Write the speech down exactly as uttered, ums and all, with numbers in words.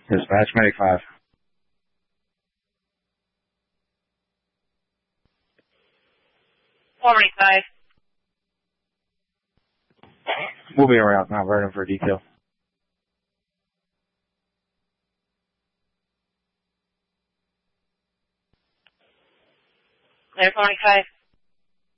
Dispatch Medic five. four five. We'll be around Mount Vernon for detail. Clear four five.